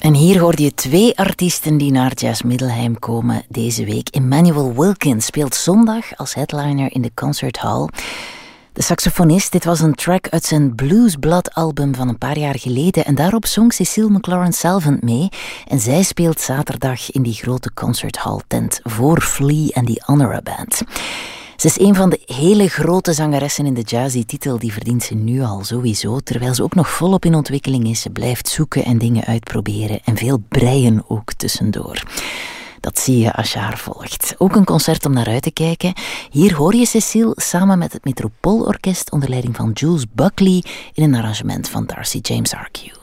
En hier hoorde je 2 artiesten die naar Jazz Middelheim komen deze week. Emmanuel Wilkins speelt zondag als headliner in de Concert Hall. De saxofonist, dit was een track uit zijn Blues Blood album van een paar jaar geleden en daarop zong Cecile McLaurin-Salvant mee en zij speelt zaterdag in die grote Concert Hall tent voor Flea en die Honora Band. Ze is een van de hele grote zangeressen in de jazz. Die titel die verdient ze nu al sowieso, terwijl ze ook nog volop in ontwikkeling is. Ze blijft zoeken en dingen uitproberen en veel breien ook tussendoor. Dat zie je als je haar volgt. Ook een concert om naar uit te kijken. Hier hoor je Cecile samen met het Metropoolorkest onder leiding van Jules Buckley in een arrangement van Darcy James Arcew.